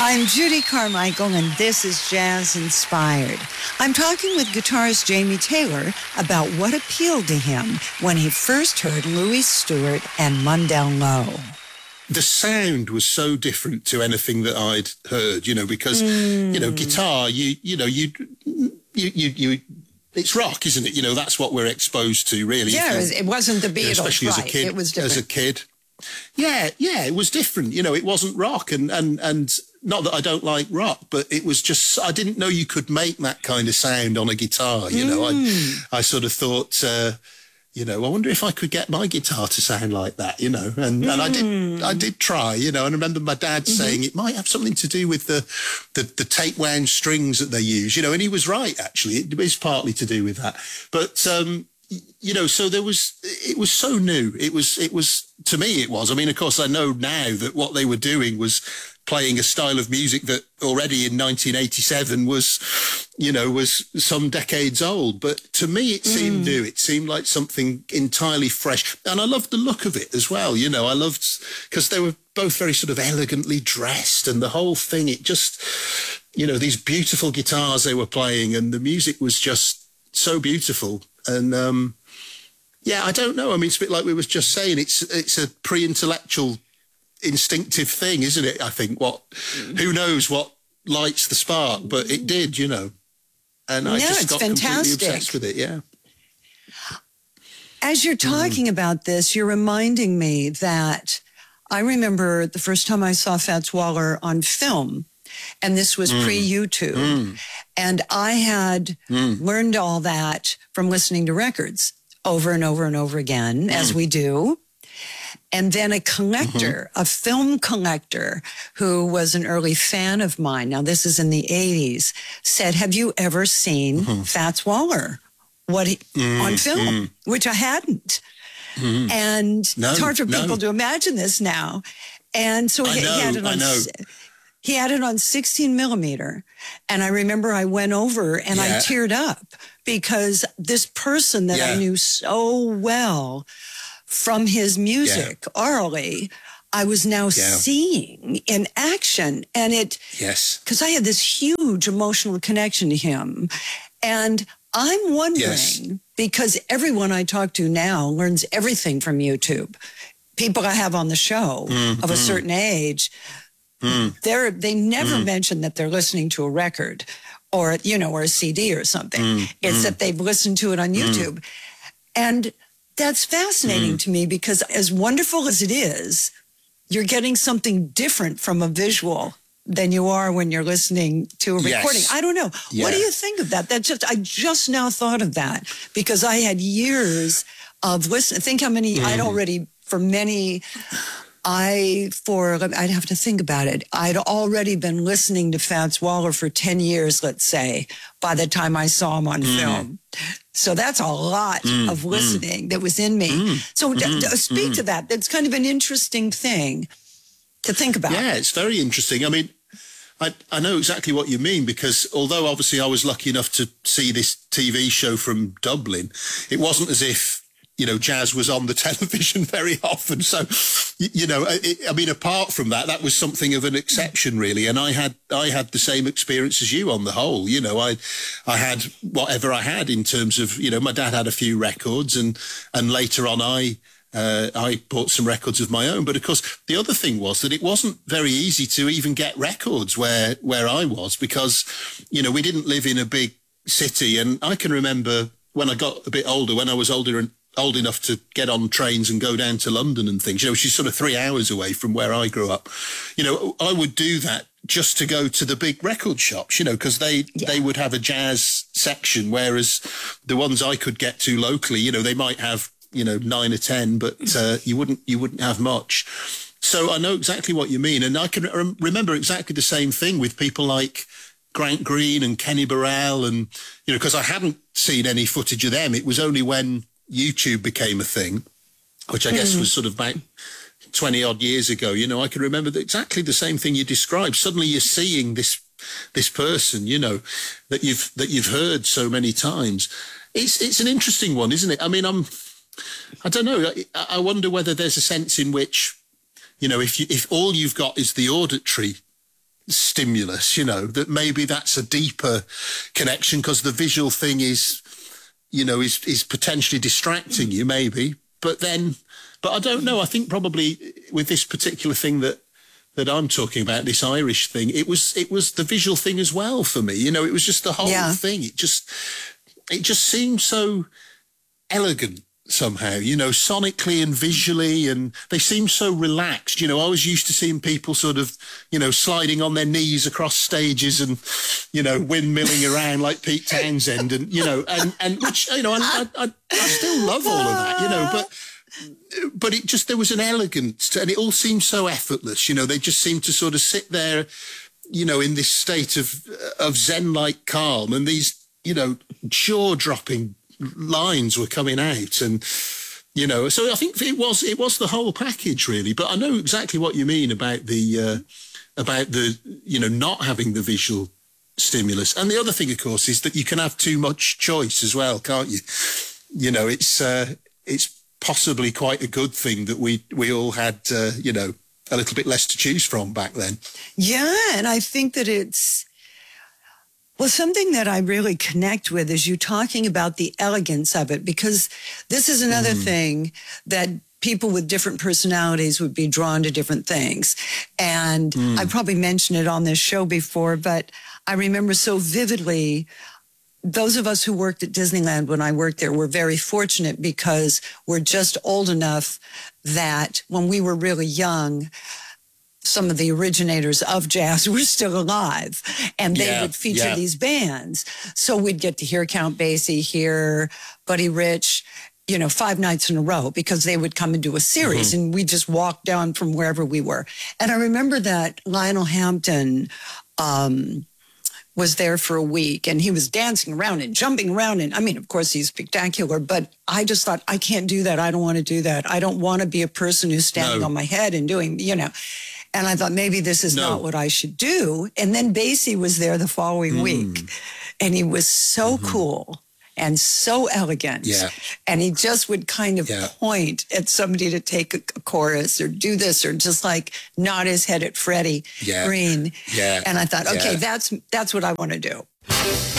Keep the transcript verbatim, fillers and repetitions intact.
I'm Judy Carmichael, and this is Jazz Inspired. I'm talking with guitarist Jamie Taylor about what appealed to him when he first heard Louis Stewart and Mundell Lowe. The sound was so different to anything that I'd heard, you know, because, mm. you know, guitar, you you know, you, you, you, you, it's rock, isn't it? You know, that's what we're exposed to, really. Yeah, it wasn't the Beatles, you know, especially right. as a kid. It was different. As a kid. Yeah, yeah, it was different. You know, it wasn't rock, and, and, and not that I don't like rock, but it was just, I didn't know you could make that kind of sound on a guitar, you mm. know. I I sort of thought, uh, you know, I wonder if I could get my guitar to sound like that, you know. And, mm. and I did I did try, you know, and I remember my dad mm-hmm. saying it might have something to do with the, the, the tape-wound strings that they use, you know, and he was right, actually. It is partly to do with that. But, um, you know, so there was, it was so new. It was, it was, to me it was. I mean, of course, I know now that what they were doing was playing a style of music that already in nineteen eighty-seven was, you know, was some decades old. But to me, it seemed mm. new. It seemed like something entirely fresh. And I loved the look of it as well. You know, I loved, because they were both very sort of elegantly dressed, and the whole thing, it just, you know, these beautiful guitars they were playing, and the music was just so beautiful. And, um, yeah, I don't know. I mean, it's a bit like we were just saying, it's it's a pre-intellectual instinctive thing, isn't it? I think what, mm. who knows what lights the spark, but it did, you know. And I no, just it's got fantastic. completely obsessed with it, yeah. As you're talking mm. about this, you're reminding me that I remember the first time I saw Fats Waller on film, and this was mm. pre-YouTube. Mm. And I had mm. learned all that from listening to records over and over and over again, mm. as we do. And then a collector, mm-hmm. a film collector who was an early fan of mine, now this is in the eighties, said, have you ever seen mm-hmm. Fats Waller what he, mm, on film? Mm. Which I hadn't. Mm. And no, it's hard for people no. to imagine this now. And so he, know, he had it on... He had it on sixteen millimeter. And I remember I went over and yeah. I teared up because this person that yeah. I knew so well from his music yeah. orally, I was now yeah. seeing in action. And it, yes, because I had this huge emotional connection to him. And I'm wondering, yes. because everyone I talk to now learns everything from YouTube. People I have on the show mm-hmm. of a certain age, Mm. They're, they never mm. mention that they're listening to a record or, you know, or a C D or something. Mm. It's mm. that they've listened to it on YouTube. Mm. And that's fascinating mm. to me because as wonderful as it is, you're getting something different from a visual than you are when you're listening to a yes. recording. I don't know. Yeah. What do you think of that? That's just, I just now thought of that because I had years of listening. Think how many, mm. I'd already, for many... I, for, I'd have to think about it. I'd already been listening to Fats Waller for ten years, let's say, by the time I saw him on mm. film. So that's a lot mm. of listening mm. that was in me. Mm. So mm. d- d- speak mm. to that. That's kind of an interesting thing to think about. Yeah, it's very interesting. I mean, I, I know exactly what you mean because although obviously I was lucky enough to see this T V show from Dublin, it wasn't as if, you know, jazz was on the television very often. So, you, you know, it, I mean, apart from that, that was something of an exception, really. And I had, I had the same experience as you on the whole. You know, I, I had whatever I had in terms of, you know, my dad had a few records and, and later on I, uh, I bought some records of my own. But of course, the other thing was that it wasn't very easy to even get records where, where I was because, you know, we didn't live in a big city. And I can remember when I got a bit older, when I was older and old enough to get on trains and go down to London and things, you know, which is sort of three hours away from where I grew up. You know, I would do that just to go to the big record shops, you know, because they, yeah. they would have a jazz section, whereas the ones I could get to locally, you know, they might have, you know, nine or ten, but uh, you wouldn't, you wouldn't have much. So I know exactly what you mean. And I can rem- remember exactly the same thing with people like Grant Green and Kenny Burrell and, you know, because I hadn't seen any footage of them. It was only when YouTube became a thing, which I guess mm. was sort of about twenty odd years ago. You know, I can remember exactly the same thing you described. Suddenly you're seeing this, this person, you know, that you've, that you've heard so many times. It's, it's an interesting one, isn't it? I mean, I'm, I don't know. I, I wonder whether there's a sense in which, you know, if you, if all you've got is the auditory stimulus, you know, that maybe that's a deeper connection because the visual thing is, you know, is, is potentially distracting you maybe. But then, but I don't know. I think probably with this particular thing that, that I'm talking about, this Irish thing, it was, it was the visual thing as well for me. You know, it was just the whole yeah. thing. It just, it just seemed so elegant somehow, you know, sonically and visually, and they seemed so relaxed. You know, I was used to seeing people sort of, you know, sliding on their knees across stages and, you know, windmilling around like Pete Townsend, and, you know, and, and which, you know, I, I, I still love all of that, you know, but, but it just, there was an elegance to, and it all seemed so effortless, you know, they just seemed to sort of sit there, you know, in this state of, of Zen-like calm, and these, you know, jaw-dropping lines were coming out, and you know, so I think it was it was the whole package really. But I know exactly what you mean about the uh, about the you know not having the visual stimulus. And the other thing, of course, is that you can have too much choice as well, can't you? You know, it's uh, it's possibly quite a good thing that we we all had uh, you know a little bit less to choose from back then. Yeah, and I think that it's. Well, something that I really connect with is you talking about the elegance of it, because this is another mm. thing that people with different personalities would be drawn to different things. And mm. I probably mentioned it on this show before, but I remember so vividly, those of us who worked at Disneyland when I worked there were very fortunate because we're just old enough that when we were really young, some of the originators of jazz were still alive, and they yeah, would feature yeah. these bands. So we'd get to hear Count Basie, hear Buddy Rich, you know, five nights in a row, because they would come and do a series mm-hmm. and we just walk down from wherever we were. And I remember that Lionel Hampton um, was there for a week, and he was dancing around and jumping around. And I mean, of course, he's spectacular, but I just thought, I can't do that. I don't want to do that. I don't want to be a person who's standing no. on my head and doing, you know. And I thought, maybe this is no. not what I should do. And then Basie was there the following mm. week, and he was so mm-hmm. cool and so elegant. Yeah. And he just would kind of yeah. point at somebody to take a, a chorus or do this, or just like nod his head at Freddie yeah. Green. Yeah. And I thought, okay, yeah. that's that's what I want to do.